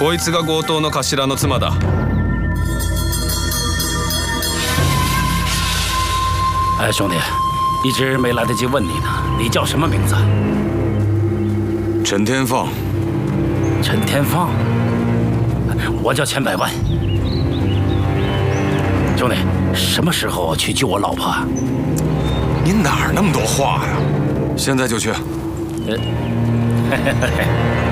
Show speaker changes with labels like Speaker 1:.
Speaker 1: こいつが強盗の頭の妻だ。
Speaker 2: 哎，兄弟，一直没来得及问你呢，你叫什么名字？
Speaker 3: 陈天放。
Speaker 2: 陈天放。我叫钱百万。兄弟，什么时候去救我老婆？
Speaker 3: 你哪儿那么多话呀？现在就去。
Speaker 2: 嘿嘿嘿。